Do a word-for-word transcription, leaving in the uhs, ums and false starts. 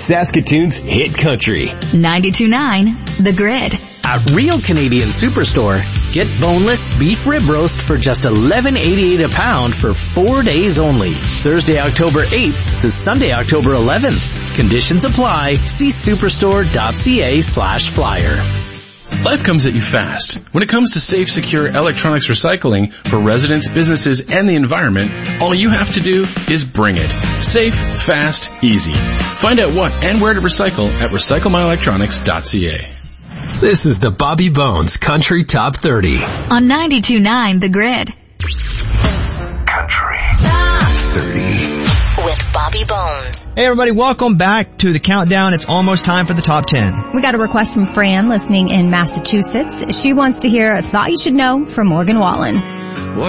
Saskatoon's hit country. ninety-two point nine The Grid. At Real Canadian Superstore, get boneless beef rib roast for just eleven eighty-eight a pound for four days only. Thursday, October eighth to Sunday, October eleventh. Conditions apply. See superstore.ca slash flyer. Life comes at you fast. When it comes to safe, secure electronics recycling for residents, businesses, and the environment, all you have to do is bring it. Safe, fast, easy. Find out what and where to recycle at recycle my electronics dot c a. This is the Bobby Bones Country Top thirty. On ninety-two point nine The Grid. Country thirty. With Bobby Bones. Hey everybody, welcome back to the countdown. It's almost time for the top ten. We got a request from Fran listening in Massachusetts. She wants to hear Thought You Should Know from Morgan Wallen.